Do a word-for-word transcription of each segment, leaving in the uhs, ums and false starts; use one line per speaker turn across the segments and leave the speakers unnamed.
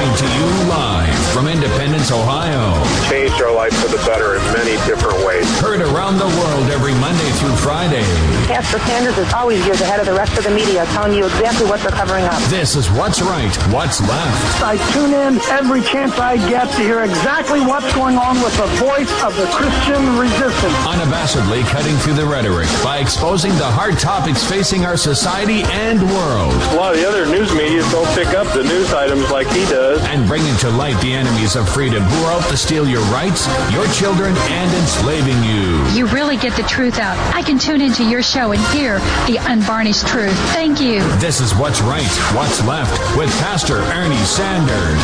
Coming to you live from Independence, Ohio.
Changed our life for the better in many different ways.
Heard around the world every Monday through Friday.
Pastor Sanders is always years ahead of the rest of the media, telling you exactly what they're covering up.
This is What's Right, What's Left.
I tune in every chance I get to hear exactly what's going on with the voice of the Christian resistance.
Unabashedly cutting through the rhetoric by exposing the hard topics facing our society and world.
A lot of the other news media don't pick up the news items like he does.
And bringing to light the enemies of freedom who are out to steal your rights, your children, and enslaving you.
You really get the truth out. I can tune into your show and hear the unvarnished truth. Thank you.
This is What's Right, What's Left with Pastor Ernie Sanders.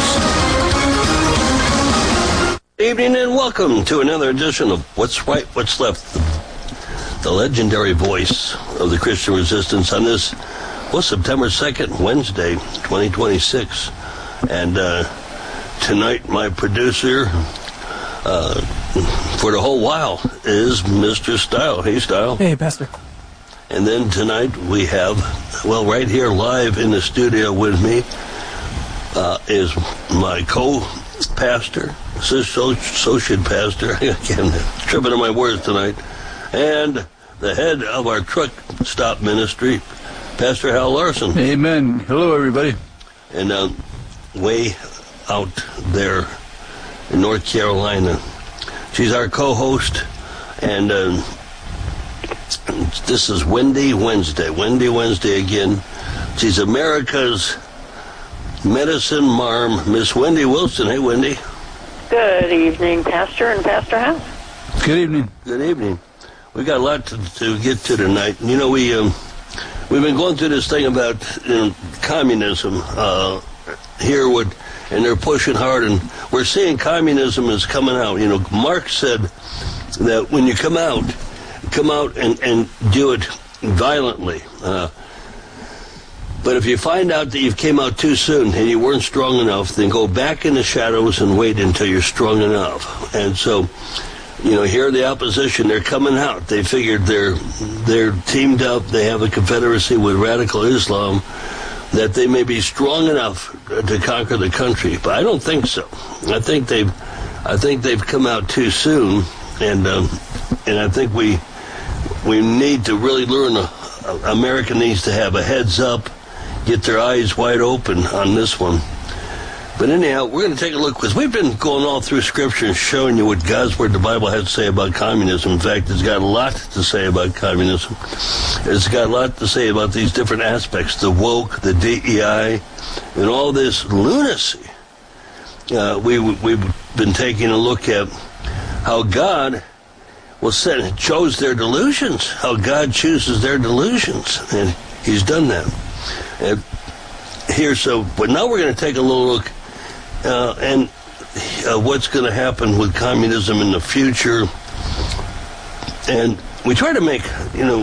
Evening and welcome to another edition of What's Right, What's Left, the legendary voice of the Christian resistance on this, well, September second, Wednesday, twenty twenty-six. And uh, tonight my producer uh, for the whole while is Mister Style. Hey, Style.
Hey, Pastor.
And then tonight we have, well, right here live in the studio with me uh, is my co-pastor, associate pastor, I can't tripping on my words tonight, and the head of our truck stop ministry, Pastor Hal Larson.
Amen. Hello, everybody.
And uh, way out there in North Carolina, she's our co-host, and uh, this is Wendy Wednesday. Wendy Wednesday again. She's America's medicine marm, Miss Wendy Wilson. Hey, Wendy.
Good evening, Pastor and Pastor House.
Good evening.
Good evening. We got a lot to, to get to tonight. You know, we um, we've been going through this thing about you know, communism uh, here, with, and they're pushing hard, and we're seeing communism is coming out. You know, Marx said that when you come out, come out and, and do it violently. Uh, but if you find out that you came out too soon and you weren't strong enough, then go back in the shadows and wait until you're strong enough. And so, you know, here the opposition, they're coming out. They figured they're they're teamed up. They have a confederacy with radical Islam, that they may be strong enough to conquer the country. But I don't think so. I think they've I think they've come out too soon, and um, and I think we we need to really learn. Uh, America needs to have a heads up, get their eyes wide open on this one. But anyhow, we're going to take a look, because we've been going all through Scripture and showing you what God's Word, the Bible, has to say about communism. In fact, it's got a lot to say about communism. It's got a lot to say about these different aspects, the woke, the D E I, and all this lunacy. Uh, we, we've been taking a look at how God well, said, chose their delusions, how God chooses their delusions, and He's done that. And here, so, but now we're going to take a little look uh, and uh, what's going to happen with communism in the future. And we try to make, you know,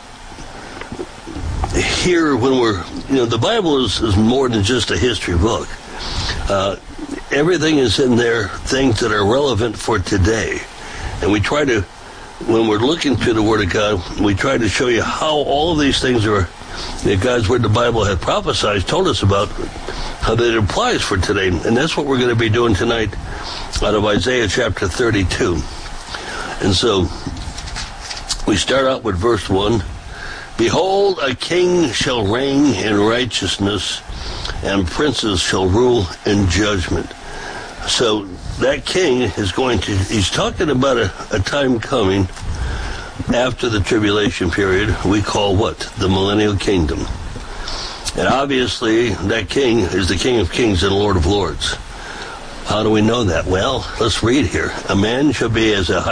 here when we're, you know, the Bible is, is more than just a history book. Uh, everything is in there, things that are relevant for today. And we try to, when we're looking through the Word of God, we try to show you how all of these things are, that God's Word, the Bible, had prophesied, told us about, how that it applies for today. And that's what we're going to be doing tonight out of Isaiah chapter thirty-two. And so we start out with verse one. Behold, a king shall reign in righteousness, and princes shall rule in judgment. So that king is going to, he's talking about a, a time coming after the tribulation period we call what? The millennial kingdom. And obviously that king is the King of Kings and Lord of Lords. How do we know that? Well, let's read here. A man shall be as a high